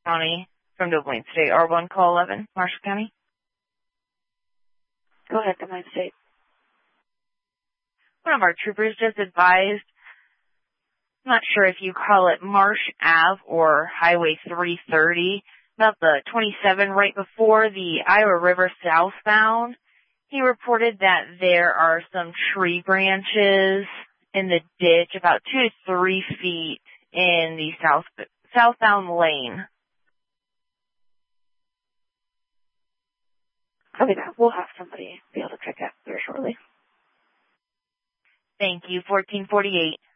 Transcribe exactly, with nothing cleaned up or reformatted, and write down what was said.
County from Des Moines State, R one call eleven, Marshall County. Go ahead, Des Moines State. One of our troopers just advised, I'm not sure if you call it Marsh Ave or Highway three thirty, about the twenty-seven right before the Iowa River southbound. He reported that there are some tree branches in the ditch about two to three feet in the south southbound lane. Okay, we'll have somebody be able to check that very shortly. Thank you, fourteen forty-eight.